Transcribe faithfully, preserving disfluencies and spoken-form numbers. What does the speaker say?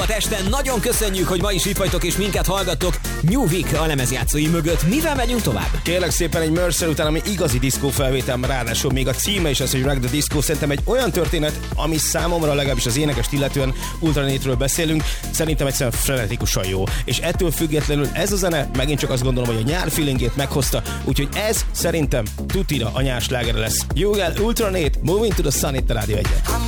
szombat este. Nagyon köszönjük, hogy ma is itt vagytok és minket hallgattok New Week a lemezjátszói mögött. Mivel megyünk tovább? Kérlek szépen egy Mercer után, ami igazi diszkó felvétel, ráadásul még a címe is az, hogy Rock the Disco. Szerintem egy olyan történet, ami számomra legalábbis az énekest illetően Ultranétről beszélünk, szerintem egyszerűen frenetikusan jó. És ettől függetlenül ez a zene megint csak azt gondolom, hogy a nyár feelingét meghozta, úgyhogy ez szerintem tutira a nyár slágere lesz. Jó, Ultranét, Moving to the Sun itt a Rádió egyen.